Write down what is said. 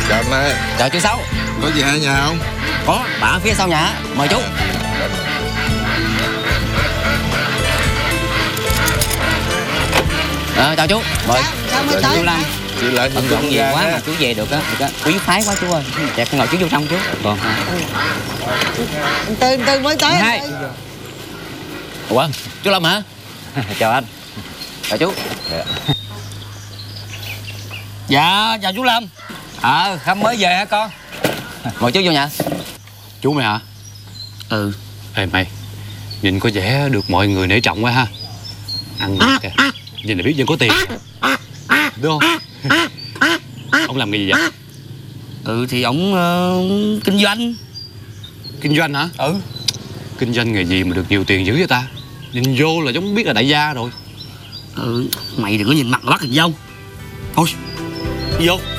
Chào anh ơi. Chào chú Sáu. Có gì ở nhà không? Có, bà ở phía sau nhà. Mời chú. Chào chú. Mời. Sao mới tới? Chú Lâm. Chị lại Bận rộn nhiều quá mà chú về được á. Quý phái quá chú ơi. Dạ con ngồi chú vô trong chú. Còn. Từ từ mới tới. Hai. Ủa, chú Lâm hả? Chào anh. Chào chú. Dạ, chào chú Lâm. Khâm mới về hả con? Mời chú vô nhà. Chú mày hả? Ừ. Ê mày, nhìn có vẻ được mọi người nể trọng quá ha. Ăn mặc kìa, nhìn là biết dân có tiền. Đúng không? Ông làm nghề gì vậy? Thì ổng kinh doanh. Kinh doanh hả? Ừ. Kinh doanh nghề gì mà được nhiều tiền dữ vậy ta? Nhìn vô là giống biết là đại gia rồi. Mày đừng có nhìn mặt mà bắt hình dong. Thôi, đi vô.